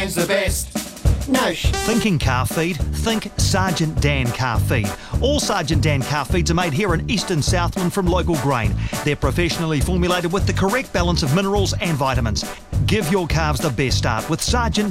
Dan's the best. Noosh. Thinking calf feed? Think Sergeant Dan calf feed. All Sergeant Dan calf feeds are made here in Eastern Southland from local grain. They're professionally formulated with the correct balance of minerals and vitamins. Give your calves the best start with Sergeant